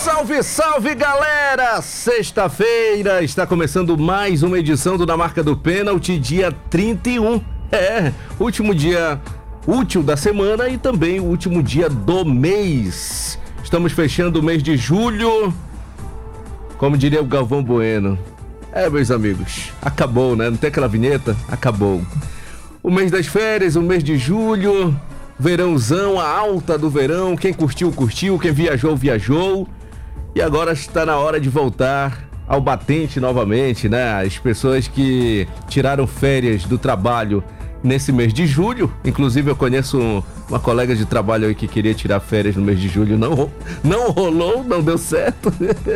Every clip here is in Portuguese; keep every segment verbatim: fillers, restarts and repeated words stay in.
Salve, salve, galera! Sexta-feira está começando mais uma edição do Na Marca do Pênalti, dia trinta e um. É, último dia útil da semana e também o último dia do mês. Estamos fechando o mês de julho, como diria o Galvão Bueno. É, meus amigos, acabou, né? Não tem aquela vinheta? Acabou. O mês das férias, o mês de julho, verãozão, a alta do verão. Quem curtiu, curtiu. Quem viajou, viajou. E agora está na hora de voltar ao batente novamente, né? As pessoas que tiraram férias do trabalho nesse mês de julho. Inclusive eu conheço uma colega de trabalho aí que queria tirar férias no mês de julho. Não, não rolou, não deu certo.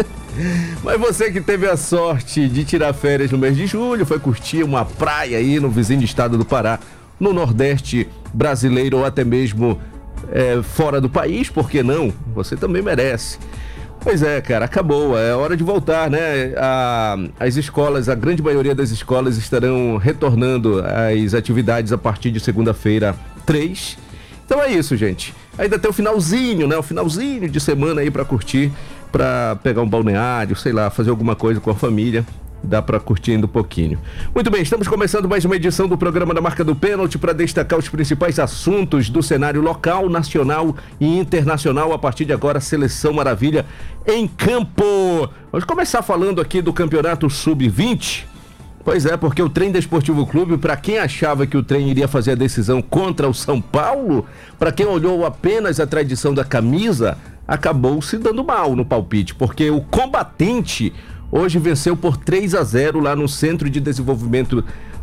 Mas você que teve a sorte de tirar férias no mês de julho, foi curtir uma praia aí no vizinho estado do Pará, no Nordeste brasileiro ou até mesmo é, fora do país, por que não? Você também merece. Pois é, cara, acabou, é hora de voltar, né? A, as escolas, a grande maioria das escolas estarão retornando às atividades a partir de segunda-feira, três. Então é isso, gente. Ainda tem o finalzinho, né? O finalzinho de semana aí pra curtir, pra pegar um balneário, sei lá, fazer alguma coisa com a família. Dá pra curtir ainda um pouquinho. Muito bem, estamos começando mais uma edição do programa da Marca do Pênalti para destacar os principais assuntos do cenário local, nacional e internacional. A partir de agora, Seleção Maravilha em campo. Vamos começar falando aqui do Campeonato sub vinte. Pois é, porque o Trem Desportivo Clube, para quem achava que o Trem iria fazer a decisão contra o São Paulo, para quem olhou apenas a tradição da camisa, acabou se dando mal no palpite, porque o Combatente hoje venceu por três a zero lá no Centro de Desenvolvimento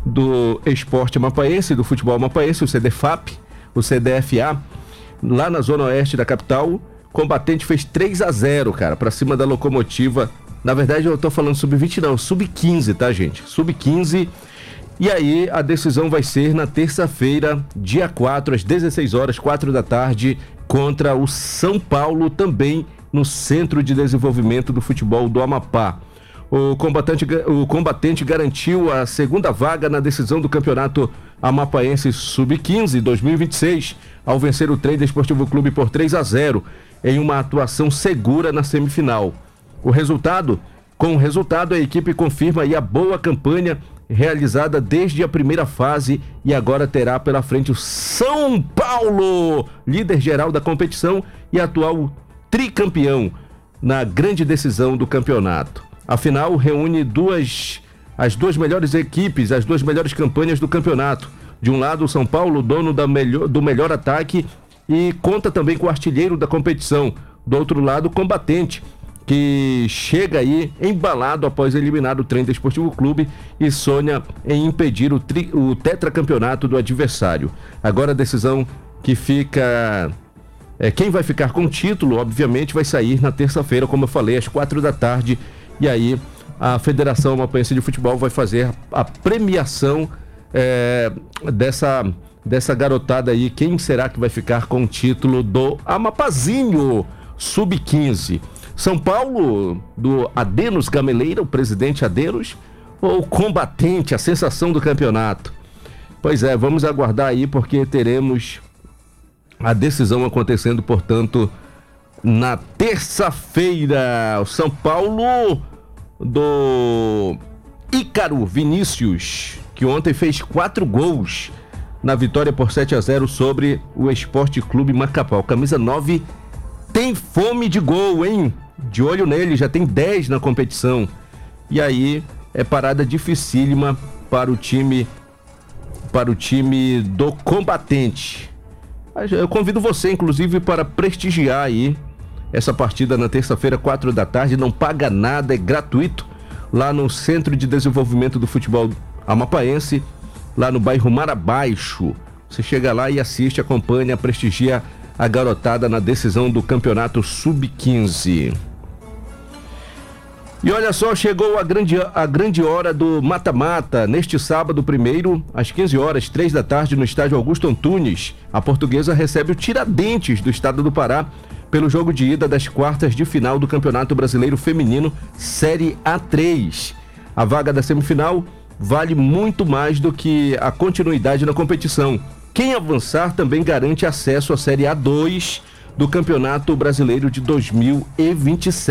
do Esporte Amapaense, do Futebol Amapaense, o C D F A P, o C D F A, lá na zona oeste da capital. Combatente fez três a zero, cara, pra cima da Locomotiva. Na verdade eu tô falando sub vinte não, sub quinze, tá, gente? sub quinze. E aí a decisão vai ser na terça-feira, dia quatro, às dezesseis horas, quatro da tarde, contra o São Paulo, também no Centro de Desenvolvimento do Futebol do Amapá. O combatente, o combatente garantiu a segunda vaga na decisão do Campeonato Amapaense sub quinze dois mil e vinte e seis, ao vencer o Trem Desportivo Clube por três a zero, em uma atuação segura na semifinal. O resultado, com o resultado, a equipe confirma aí a boa campanha realizada desde a primeira fase e agora terá pela frente o São Paulo, líder geral da competição e atual tricampeão na grande decisão do campeonato. A final reúne duas, as duas melhores equipes, as duas melhores campanhas do campeonato. De um lado, o São Paulo, dono da melhor, do melhor ataque, e conta também com o artilheiro da competição. Do outro lado, o Combatente, que chega aí embalado após eliminar o Trem Desportivo Clube e sonha em impedir o, tri, o tetracampeonato do adversário. Agora a decisão que fica... É, quem vai ficar com o título, obviamente, vai sair na terça-feira, como eu falei, às quatro da tarde. E aí a Federação Amapaense de Futebol vai fazer a premiação é, dessa, dessa garotada aí. Quem será que vai ficar com o título do Amapazinho sub quinze? São Paulo, do Adenos Gameleira, o presidente Adenos, ou Combatente, a sensação do campeonato? Pois é, vamos aguardar aí, porque teremos a decisão acontecendo, portanto, na terça-feira. O São Paulo do Ícaro Vinícius, que ontem fez quatro gols na vitória por sete a zero sobre o Esporte Clube Macapá. Camisa nove tem fome de gol, hein? De olho nele, já tem dez na competição. E aí é parada dificílima para o time, para o time do Combatente. Eu convido você, inclusive, para prestigiar aí essa partida na terça-feira, quatro da tarde. Não paga nada, é gratuito, lá no Centro de Desenvolvimento do Futebol Amapaense, lá no bairro Mar Abaixo. Você chega lá e assiste, acompanha, prestigia a garotada na decisão do Campeonato sub quinze. E olha só, chegou a grande, a grande hora do mata-mata. Neste sábado, primeiro, às quinze horas, três da tarde, no estádio Augusto Antunes, a Portuguesa recebe o Tiradentes do estado do Pará pelo jogo de ida das quartas de final do Campeonato Brasileiro Feminino Série A três. A vaga da semifinal vale muito mais do que a continuidade na competição. Quem avançar também garante acesso à Série A dois do Campeonato Brasileiro de dois mil e vinte e sete.